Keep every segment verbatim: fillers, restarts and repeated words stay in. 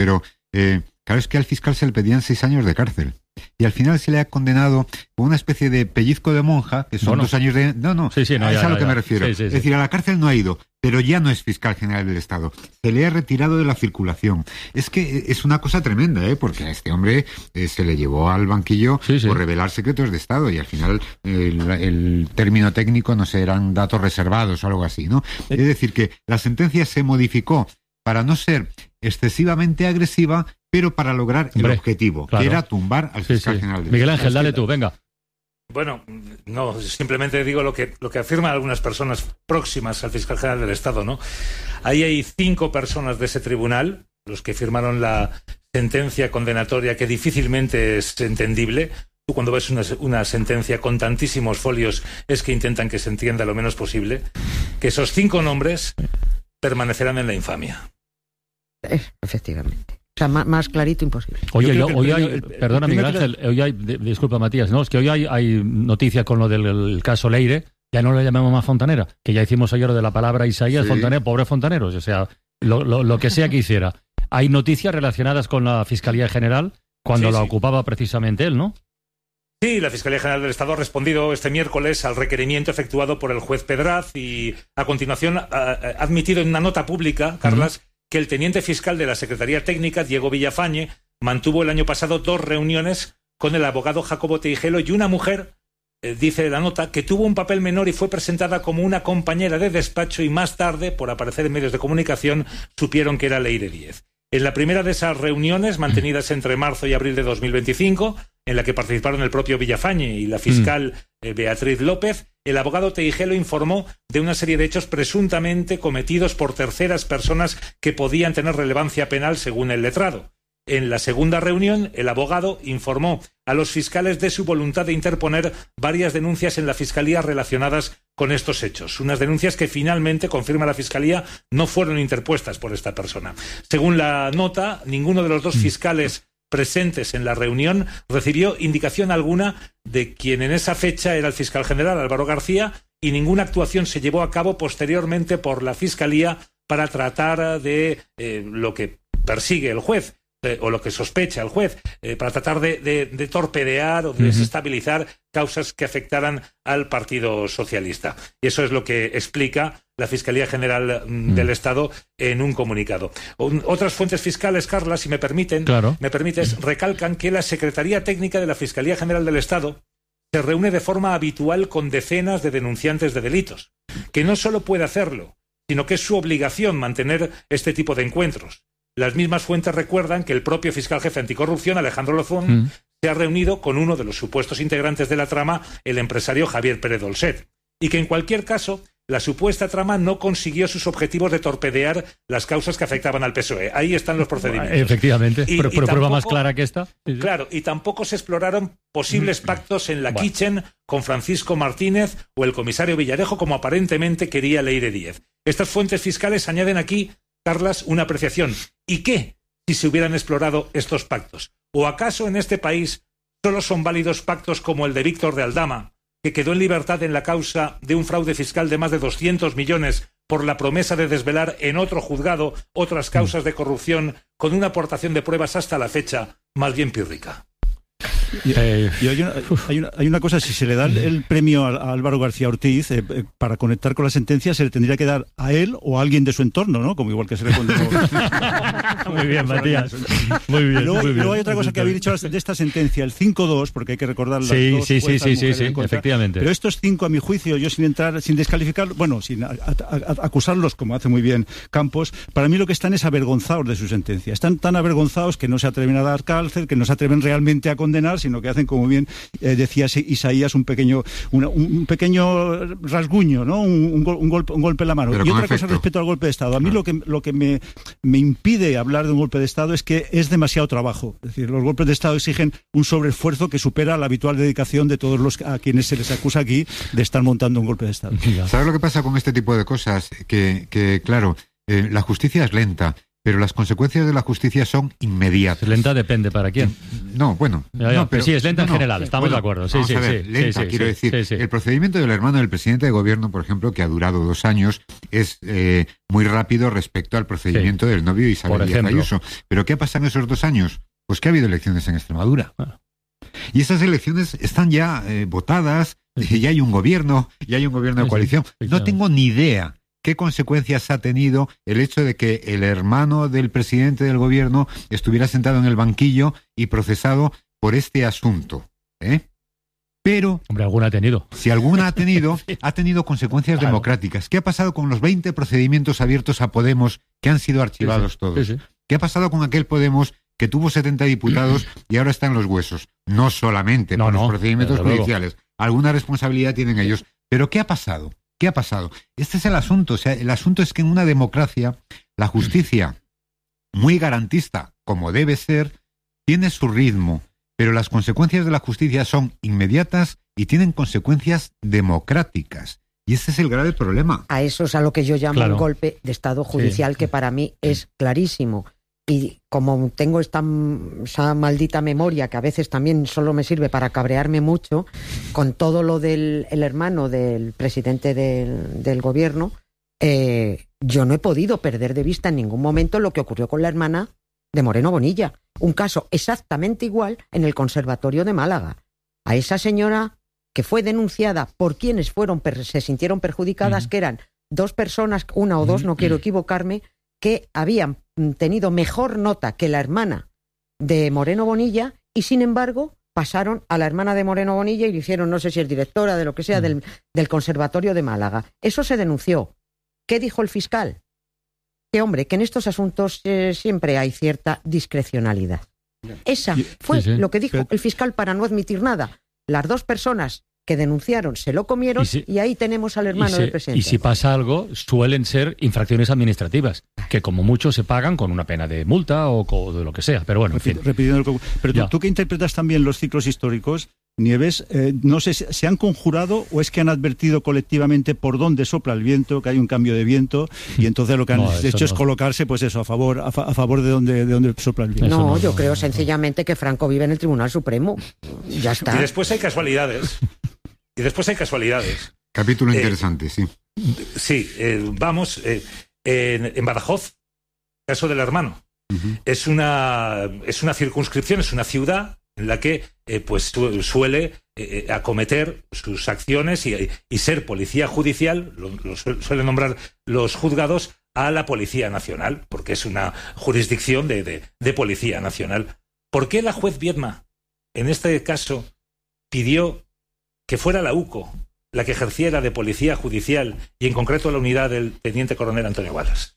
pero eh, claro, es que al fiscal se le pedían seis años de cárcel. Y al final se le ha condenado con una especie de pellizco de monja, que son bueno, dos años de... No, no, sí, sí, no es ya, a lo ya, que ya. me refiero. Sí, sí, es sí. decir, a la cárcel no ha ido, pero ya no es fiscal general del Estado. Se le ha retirado de la circulación. Es que es una cosa tremenda, ¿eh? Porque a este hombre eh, se le llevó al banquillo sí, sí. por revelar secretos de Estado y al final eh, el, el término técnico, no sé, eran datos reservados o algo así, ¿no? Es decir, que la sentencia se modificó para no ser excesivamente agresiva, pero para lograr Hombre, el objetivo, claro. que era tumbar al fiscal sí, sí. general del Miguel Ángel, dale tú, venga. Bueno, no, simplemente digo lo que lo que afirman algunas personas próximas al fiscal general del Estado, ¿no? Ahí hay cinco personas de ese tribunal, los que firmaron la sentencia condenatoria, que difícilmente es entendible. Tú cuando ves una, una sentencia con tantísimos folios es que intentan que se entienda lo menos posible. Que esos cinco nombres permanecerán en la infamia. Efectivamente. O sea, más, más clarito imposible. Oye, yo, hoy hay, el, perdona Miguel Ángel, hoy hay, de, disculpa Matías, no, es que hoy hay, hay noticias con lo del el caso Leire, ya no le llamamos más Fontanera, que ya hicimos ayer lo de la palabra Isaías, sí. Fontanero, pobre Fontaneros, o sea, lo, lo, lo que sea que hiciera. Hay noticias relacionadas con la Fiscalía General, cuando sí, la sí. ocupaba precisamente él, ¿no? Sí, la Fiscalía General del Estado ha respondido este miércoles al requerimiento efectuado por el juez Pedraz y a continuación ha, ha admitido en una nota pública, Carlas, uh-huh. que el teniente fiscal de la Secretaría Técnica, Diego Villafañe, mantuvo el año pasado dos reuniones con el abogado Jacobo Teijelo y una mujer, eh, dice la nota, que tuvo un papel menor y fue presentada como una compañera de despacho y más tarde, por aparecer en medios de comunicación, supieron que era Leire Díez. En la primera de esas reuniones, mantenidas entre marzo y abril de dos mil veinticinco, en la que participaron el propio Villafañe y la fiscal eh, Beatriz López, el abogado Teijelo informó de una serie de hechos presuntamente cometidos por terceras personas que podían tener relevancia penal según el letrado. En la segunda reunión, el abogado informó a los fiscales de su voluntad de interponer varias denuncias en la Fiscalía relacionadas con estos hechos. Unas denuncias que finalmente, confirma la Fiscalía, no fueron interpuestas por esta persona. Según la nota, ninguno de los dos fiscales presentes en la reunión recibió indicación alguna de quien en esa fecha era el fiscal general, Álvaro García, y ninguna actuación se llevó a cabo posteriormente por la Fiscalía para tratar de eh, lo que persigue el juez, eh, o lo que sospecha el juez, eh, para tratar de, de, de torpedear o de desestabilizar causas que afectaran al Partido Socialista. Y eso es lo que explica la Fiscalía General mm, del Estado en un comunicado. Un, otras fuentes fiscales, Carla, si me permiten, claro. me permites, recalcan que la Secretaría Técnica de la Fiscalía General del Estado se reúne de forma habitual con decenas de denunciantes de delitos, que no solo puede hacerlo, sino que es su obligación mantener este tipo de encuentros. Las mismas fuentes recuerdan que el propio fiscal jefe anticorrupción, Alejandro Lozón, mm. se ha reunido con uno de los supuestos integrantes de la trama, el empresario Javier Pérez Dolcet, y que en cualquier caso la supuesta trama no consiguió sus objetivos de torpedear las causas que afectaban al P S O E. Ahí están los procedimientos. Efectivamente, y, pero, y pero tampoco, prueba más clara que esta. Sí, sí. Claro, y tampoco se exploraron posibles pactos en la bueno. Kitchen con Francisco Martínez o el comisario Villarejo, como aparentemente quería Leire Díez. Estas fuentes fiscales añaden aquí, Carlas, una apreciación. ¿Y qué si se hubieran explorado estos pactos? ¿O acaso en este país solo son válidos pactos como el de Víctor de Aldama, que quedó en libertad en la causa de un fraude fiscal de más de doscientos millones por la promesa de desvelar en otro juzgado otras causas de corrupción con una aportación de pruebas hasta la fecha más bien pírrica? Y, eh, y hay, una, hay, una, hay una cosa, si se le da el, el premio a, a Álvaro García Ortiz, eh, eh, para conectar con la sentencia se le tendría que dar a él o a alguien de su entorno, ¿no? Como igual que se le condenó. Muy bien, Matías. Muy bien, luego, muy bien. Luego hay otra cosa que habéis dicho de esta sentencia, el cinco dos, porque hay que recordar las sí, dos sí, sí, sí, sí, sí, contra, efectivamente. Pero estos cinco, a mi juicio, yo sin entrar, sin descalificar, bueno, sin a, a, a, acusarlos, como hace muy bien Campos, para mí lo que están es avergonzados de su sentencia. Están tan avergonzados que no se atreven a dar cárcel, que no se atreven realmente a condenar, sino que hacen, como bien eh, decía Isaías, un pequeño una, un pequeño rasguño, ¿no? Un, un, gol, un, golpe, un golpe en la mano. Pero y otra efecto. cosa respecto al golpe de Estado. A mí ah. lo que, lo que me, me impide hablar de un golpe de Estado es que es demasiado trabajo. Es decir, los golpes de Estado exigen un sobreesfuerzo que supera la habitual dedicación de todos los a quienes se les acusa aquí de estar montando un golpe de Estado. ¿Sabes lo que pasa con este tipo de cosas? Que, que claro, eh, la justicia es lenta, pero las consecuencias de la justicia son inmediatas. Lenta depende para quién. no, bueno. Ya, ya, no, pero, sí, es lenta no, en general, no, estamos bueno, de acuerdo. Sí, vamos sí, a ver, sí, lenta, sí, quiero sí, decir. sí, sí. El procedimiento del hermano del presidente de gobierno, por ejemplo, que ha durado dos años, es eh, muy rápido respecto al procedimiento sí. del novio de Isabel Díaz Ayuso. ¿Pero qué ha pasado en esos dos años? Pues que ha habido elecciones en Extremadura. Ah. Y esas elecciones están ya eh, votadas, sí. y ya hay un gobierno, ya hay un gobierno de coalición. Sí, sí, no tengo ni idea qué consecuencias ha tenido el hecho de que el hermano del presidente del gobierno estuviera sentado en el banquillo y procesado por este asunto. ¿eh? Pero... Hombre, alguna ha tenido. Si alguna ha tenido, ha tenido consecuencias claro. democráticas. ¿Qué ha pasado con los veinte procedimientos abiertos a Podemos que han sido archivados sí, sí. todos? Sí, sí. ¿Qué ha pasado con aquel Podemos que tuvo setenta diputados y ahora está en los huesos? No solamente no, por no, los procedimientos judiciales. Luego. Alguna responsabilidad tienen ellos. ¿Pero qué ha pasado? ¿Qué ha pasado? Este es el asunto. O sea, el asunto es que en una democracia la justicia, muy garantista, como debe ser, tiene su ritmo, pero las consecuencias de la justicia son inmediatas y tienen consecuencias democráticas. Y ese es el grave problema. A eso es a lo que yo llamo claro. un golpe de Estado judicial, sí. que para mí es clarísimo. Y como tengo esta, esa maldita memoria que a veces también solo me sirve para cabrearme mucho, con todo lo del el hermano del presidente del, del gobierno, eh, yo no he podido perder de vista en ningún momento lo que ocurrió con la hermana de Moreno Bonilla. Un caso exactamente igual en el Conservatorio de Málaga. A esa señora que fue denunciada por quienes fueron se sintieron perjudicadas, mm. que eran dos personas, una o dos, mm. no quiero equivocarme, que habían tenido mejor nota que la hermana de Moreno Bonilla y, sin embargo, pasaron a la hermana de Moreno Bonilla y le hicieron, no sé si es directora de lo que sea, mm. del, del Conservatorio de Málaga. Eso se denunció. ¿Qué dijo el fiscal? Que, hombre, que en estos asuntos eh, siempre hay cierta discrecionalidad. Esa fue sí, sí. lo que dijo el fiscal para no admitir nada. Las dos personas que denunciaron se lo comieron y, si, y ahí tenemos al hermano se, del presidente. Y si pasa algo, suelen ser infracciones administrativas, que como mucho se pagan con una pena de multa o, o de lo que sea. Pero bueno, en fin. Repitiendo el... Pero tú, tú que interpretas también los ciclos históricos, Nieves, eh, no sé, ¿se han conjurado o es que han advertido colectivamente por dónde sopla el viento, que hay un cambio de viento, y entonces lo que han no, hecho no. es colocarse, pues eso, a favor a, fa a favor de donde, de donde sopla el viento? No, no yo no, creo no, sencillamente que Franco vive en el Tribunal Supremo. Ya está. Y después hay casualidades. Y después hay casualidades. Capítulo eh, interesante, sí. Sí, eh, vamos, eh, en, en Badajoz, caso del hermano. Uh-huh. Es una es una circunscripción, es una ciudad en la que eh, pues su, suele eh, acometer sus acciones y, y ser policía judicial, lo, lo suelen nombrar los juzgados a la Policía Nacional, porque es una jurisdicción de, de, de Policía Nacional. ¿Por qué la juez Viedma, en este caso, pidió que fuera la U C O la que ejerciera de policía judicial y en concreto la unidad del teniente coronel Antonio Balas?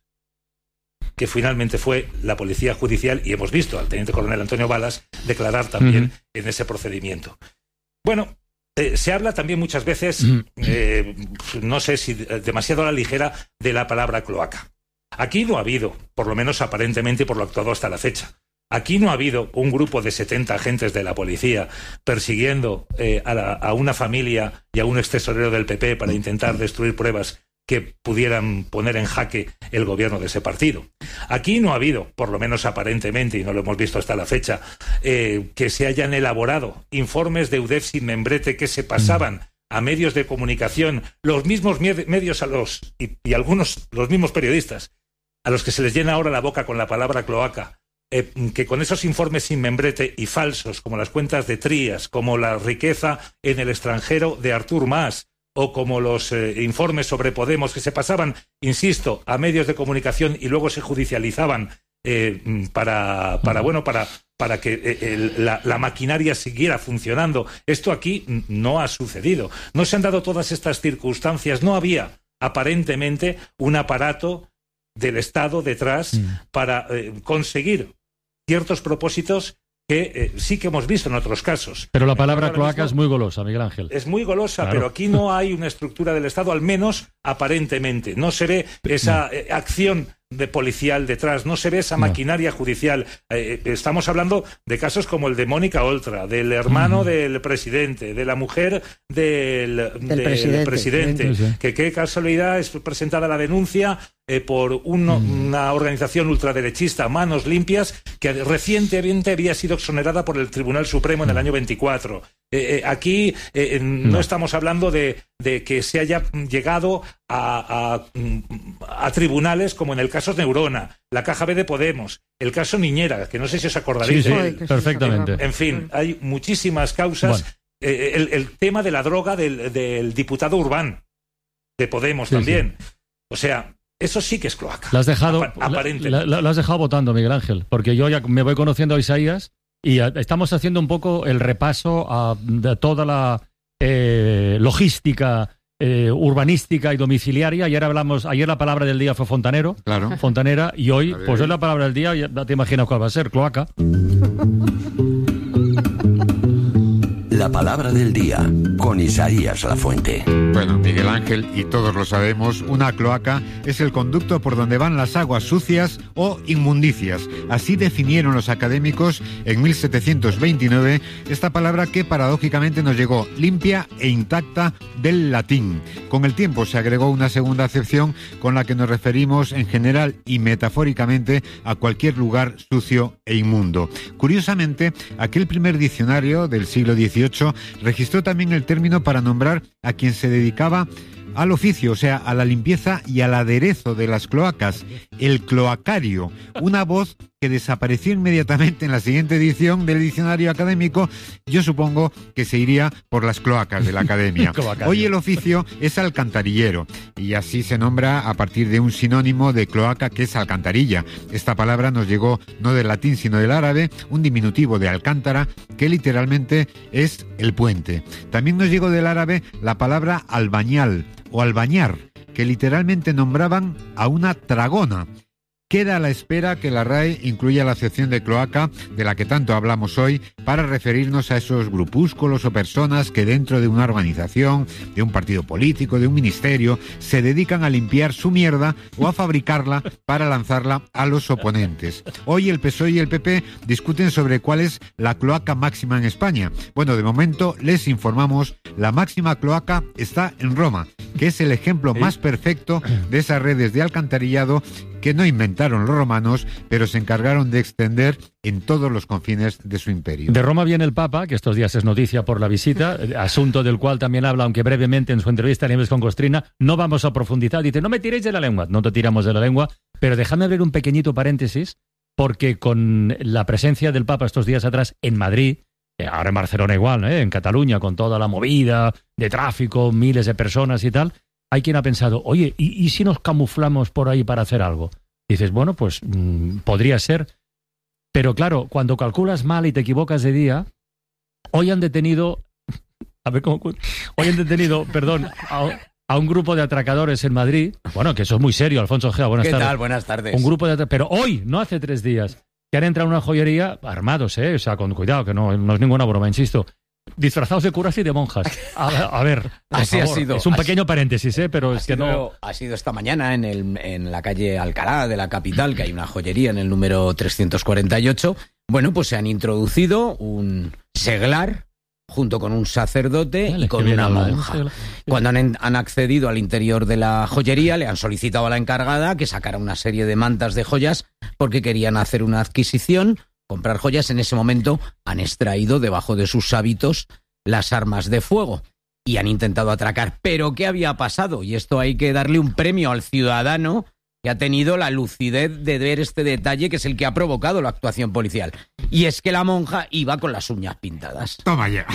Que finalmente fue la policía judicial y hemos visto al teniente coronel Antonio Balas declarar también uh-huh. en ese procedimiento. Bueno, eh, se habla también muchas veces, uh-huh. eh, no sé si demasiado a la ligera, de la palabra cloaca. Aquí no ha habido, por lo menos aparentemente por lo actuado hasta la fecha, aquí no ha habido un grupo de setenta agentes de la policía persiguiendo eh, a, la, a una familia y a un extesorero del P P para intentar destruir pruebas que pudieran poner en jaque el gobierno de ese partido. Aquí no ha habido, por lo menos aparentemente, y no lo hemos visto hasta la fecha, eh, que se hayan elaborado informes de UDEF sin membrete que se pasaban a medios de comunicación, los mismos medios a los y, y algunos, los mismos periodistas, a los que se les llena ahora la boca con la palabra cloaca, eh, que con esos informes sin membrete y falsos, como las cuentas de Trías, como la riqueza en el extranjero de Artur Mas, o como los eh, informes sobre Podemos que se pasaban, insisto, a medios de comunicación y luego se judicializaban eh, para, para, bueno, para, para que eh, el, la, la maquinaria siguiera funcionando. Esto aquí no ha sucedido. No se han dado todas estas circunstancias. No había, aparentemente, un aparato del Estado detrás mm. para eh, conseguir ciertos propósitos que eh, sí que hemos visto en otros casos. Pero la palabra cloaca es muy golosa, Miguel Ángel. Es muy golosa, claro. Pero aquí no hay una estructura del Estado, al menos aparentemente. No se ve esa eh, acción de policial detrás, no se ve esa maquinaria no. judicial. Eh, estamos hablando de casos como el de Mónica Oltra, del hermano uh-huh. del presidente, de la mujer del, del, del presidente, presidente sí. que qué casualidad es presentada la denuncia eh, por un, uh-huh. una organización ultraderechista, Manos Limpias, que recientemente había sido exonerada por el Tribunal Supremo en el año veinticuatro. Eh, eh, aquí eh, no. no estamos hablando de, de que se haya llegado a, a, a tribunales como en el caso Neurona, la Caja B de Podemos, el caso Niñera, que no sé si os acordaréis. Sí, sí, de él. perfectamente. En fin, hay muchísimas causas. Bueno. Eh, el, el tema de la droga del, del diputado Urbán, de Podemos sí, también. Sí. O sea, eso sí que es cloaca. Lo has dejado, Ap- aparente. La, la, la has dejado votando, Miguel Ángel, porque yo ya me voy conociendo a Isaías. Y estamos haciendo un poco el repaso a, de toda la eh, logística eh, urbanística y domiciliaria. Ayer hablamos, ayer la palabra del día fue fontanero, claro. fontanera, y hoy, pues hoy la palabra del día, ya te imaginas cuál va a ser, cloaca. La palabra del día, con Isaías Lafuente. Bueno, Miguel Ángel, y todos lo sabemos, una cloaca es el conducto por donde van las aguas sucias o inmundicias. Así definieron los académicos en mil setecientos veintinueve esta palabra que paradójicamente nos llegó limpia e intacta del latín. Con el tiempo se agregó una segunda acepción con la que nos referimos en general y metafóricamente a cualquier lugar sucio e inmundo. Curiosamente, aquel primer diccionario del siglo dieciocho registró también el término para nombrar a quien se dedicaba al oficio, o sea, a la limpieza y al aderezo de las cloacas, el cloacario, una voz que desapareció inmediatamente en la siguiente edición del diccionario académico. Yo supongo que se iría por las cloacas de la academia. Hoy el oficio es alcantarillero, y así se nombra a partir de un sinónimo de cloaca que es alcantarilla. Esta palabra nos llegó no del latín sino del árabe, un diminutivo de alcántara que literalmente es el puente. También nos llegó del árabe la palabra albañal o albañar, que literalmente nombraban a una tragona. Queda a la espera que la R A E incluya la acepción de cloaca de la que tanto hablamos hoy para referirnos a esos grupúsculos o personas que dentro de una organización, de un partido político, de un ministerio, se dedican a limpiar su mierda o a fabricarla para lanzarla a los oponentes. Hoy el P S O E y el P P discuten sobre cuál es la cloaca máxima en España. Bueno, de momento les informamos, la máxima cloaca está en Roma, que es el ejemplo más perfecto de esas redes de alcantarillado que no inventaron los romanos, pero se encargaron de extender en todos los confines de su imperio. De Roma viene el Papa, que estos días es noticia por la visita, asunto del cual también habla, aunque brevemente en su entrevista a Nieves con Costrina. No vamos a profundizar. Dice, no me tiréis de la lengua. No te tiramos de la lengua, pero déjame abrir un pequeñito paréntesis, porque con la presencia del Papa estos días atrás en Madrid, ahora en Barcelona igual, ¿eh? En Cataluña, con toda la movida de tráfico, miles de personas y tal, hay quien ha pensado, oye, ¿y, y si nos camuflamos por ahí para hacer algo? Dices, bueno, pues mmm, podría ser. Pero claro, cuando calculas mal y te equivocas de día, hoy han detenido, a ver cómo, hoy han detenido, perdón, a, a un grupo de atracadores en Madrid. Bueno, que eso es muy serio, Alfonso Ojea, buenas ¿Qué tardes. ¿Qué tal? Buenas tardes. Un grupo de atracadores, pero hoy, no hace tres días, que han entrado en una joyería armados, ¿eh? O sea, con cuidado, que no, no es ninguna broma, insisto. Disfrazados de curas y de monjas. A, a ver, así favor. ha sido. Es un así, pequeño paréntesis, ¿eh? Pero es que sido, no. Ha sido esta mañana en, el, en la calle Alcalá de la capital, que hay una joyería en el número trescientos cuarenta y ocho. Bueno, pues se han introducido un seglar junto con un sacerdote Dale, y con una monja. ¿eh? Cuando han, han accedido al interior de la joyería, le han solicitado a la encargada que sacara una serie de mantas de joyas porque querían hacer una adquisición, comprar joyas. En ese momento han extraído debajo de sus hábitos las armas de fuego y han intentado atracar. ¿Pero qué había pasado? Y esto hay que darle un premio al ciudadano que ha tenido la lucidez de ver este detalle, que es el que ha provocado la actuación policial. Y es que la monja iba con las uñas pintadas. Toma ya.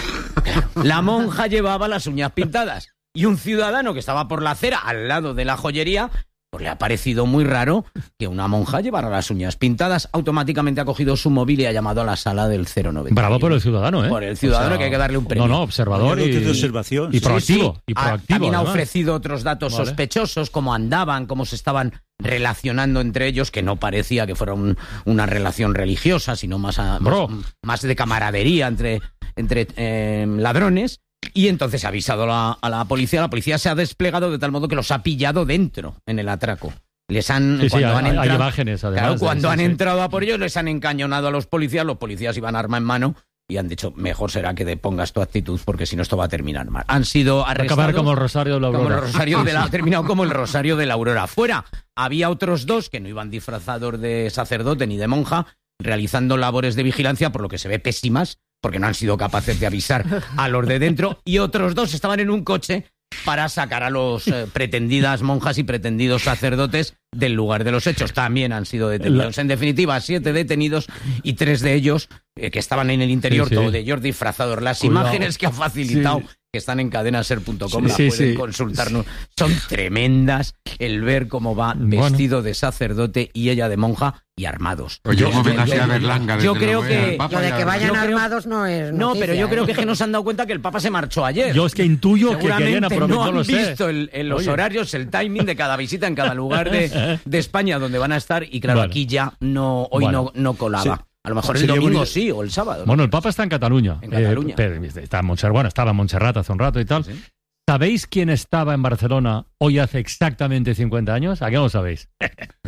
La monja llevaba las uñas pintadas. Y un ciudadano que estaba por la acera, al lado de la joyería, pues le ha parecido muy raro que una monja llevara las uñas pintadas. Automáticamente ha cogido su móvil y ha llamado a la sala del cero nueve. Bravo por el ciudadano, ¿eh? Por el ciudadano, o sea, que hay que darle un premio. No, no, observador y, de observación. y proactivo. Sí, sí. Y proactivo ha, también además. Ha ofrecido otros datos vale. sospechosos, cómo andaban, cómo se estaban relacionando entre ellos, que no parecía que fuera un, una relación religiosa, sino más, a, más, más de camaradería entre, entre eh, ladrones. Y entonces ha avisado a la, a la policía. La policía se ha desplegado de tal modo que los ha pillado dentro, en el atraco. Les han, sí, cuando sí, han hay, entrado, hay imágenes, además. Claro, cuando sí, han sí. entrado a por ellos, les han encañonado a los policías, los policías iban arma en mano y han dicho, mejor será que depongas tu actitud porque si no esto va a terminar mal. Han sido arrestados. Acabar como el Rosario de la Aurora. Como el Rosario de la, ha terminado como el Rosario de la Aurora. Fuera, había otros dos que no iban disfrazados de sacerdote ni de monja, realizando labores de vigilancia, por lo que se ve pésimas, porque no han sido capaces de avisar a los de dentro, y otros dos estaban en un coche para sacar a los eh, pretendidas monjas y pretendidos sacerdotes del lugar de los hechos. También han sido detenidos. En definitiva, siete detenidos y tres de ellos eh, que estaban en el interior, sí, sí. todo de ellos disfrazados. Las Cuidado. imágenes que ha facilitado, Sí. que están en cadenaser punto com, Sí, las sí, pueden sí. consultarnos. Son tremendas el ver cómo va Bueno. vestido de sacerdote y ella de monja y armados. Oye, un homenaje a Berlanga. yo desde creo luego, que- al Papa Lo de y a que vayan Yo creo- armados no es No, noticia, pero yo creo ¿eh? que, es que no se han dado cuenta que el Papa se marchó ayer. Yo es que intuyo que querían Seguramente aprovechar, no han lo sé. visto el- en los Oye. horarios, el timing de cada visita en cada lugar de, de España donde van a estar, y claro, Vale. aquí ya no, hoy Vale. no, no colaba. Sí. A lo mejor el Sería domingo bonito. sí, o el sábado. ¿no? Bueno, el Papa está en Cataluña. En Cataluña. Eh, pero está en Montserrat, bueno, estaba en Montserrat hace un rato y tal. Sí. ¿Sabéis quién estaba en Barcelona hoy hace exactamente cincuenta años? ¿A qué no lo sabéis?